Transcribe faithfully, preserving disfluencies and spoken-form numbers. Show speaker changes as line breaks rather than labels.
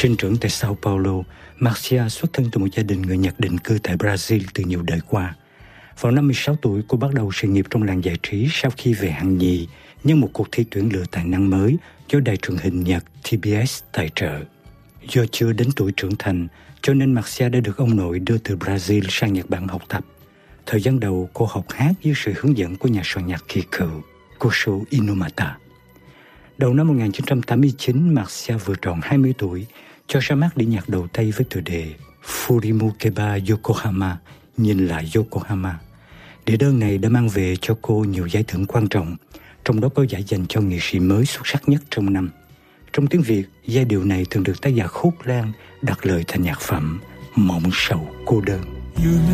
Sinh trưởng tại Sao Paulo, Marcia xuất thân từ một gia đình người Nhật định cư tại Brazil từ nhiều đời qua. Vào năm mười sáu tuổi, cô bắt đầu sự nghiệp trong làng giải trí sau khi về hạng nhì nhân một cuộc thi tuyển lựa tài năng mới do đài truyền hình Nhật T B S tài trợ. Do chưa đến tuổi trưởng thành, cho nên Marcia đã được ông nội đưa từ Brazil sang Nhật Bản học tập. Thời gian đầu, cô học hát dưới sự hướng dẫn của nhà soạn nhạc kỳ cựu Kosho Inomata. Đầu năm một nghìn chín trăm tám mươi chín, Marcia vừa tròn hai mươi tuổi, cho ra mắt đĩa nhạc đầu tay với tựa đề Furimukeba Yokohama, nhìn lại Yokohama. Đĩa đơn này đã mang về cho cô nhiều giải thưởng quan trọng, trong đó có giải dành cho nghệ sĩ mới xuất sắc nhất trong năm. Trong tiếng Việt, giai điệu này thường được tác giả Khúc Lan đặt lời thành nhạc phẩm Mộng Sầu Cô Đơn.